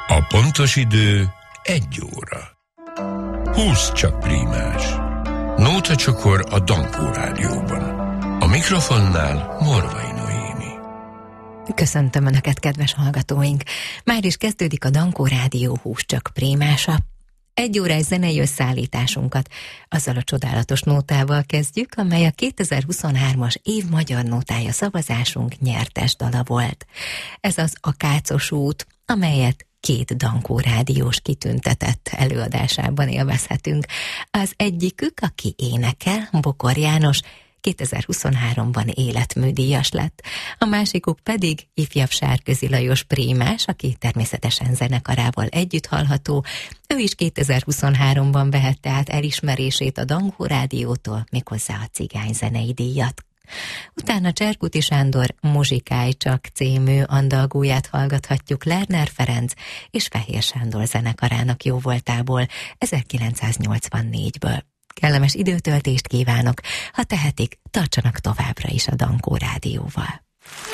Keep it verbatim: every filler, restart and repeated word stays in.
A pontos idő egy óra. Húsz csak prímás. Nóta csokor a Dankó Rádióban. A mikrofonnál Morvai Noémi. Köszöntöm Önöket, kedves hallgatóink! Már is kezdődik a Dankó Rádió húsz csak prímása. Egy órás zenei összeállításunkat azzal a csodálatos nótával kezdjük, amely a kétezer-huszonhármas év magyar nótája szavazásunk nyertes dala volt. Ez az Akácos út, amelyet két Dankó rádiós kitüntetett előadásában élvezhetünk. Az egyikük, aki énekel, Bokor János, kétezer-huszonháromban életműdíjas lett. A másikuk pedig ifjabb Sárközi Lajos prímás, aki természetesen zenekarával együtt hallható. Ő is kétezer-huszonháromban vehette át elismerését a Dankó Rádiótól, méghozzá a cigányzenei díjat. Utána Cserkuti Sándor Muzsikálj csak című andalgóját hallgathatjuk Lerner Ferenc és Fehér Sándor zenekarának jóvoltából ezerkilencszáznyolcvannégyből. Kellemes időtöltést kívánok, ha tehetik, tartsanak továbbra is a Dankó Rádióval.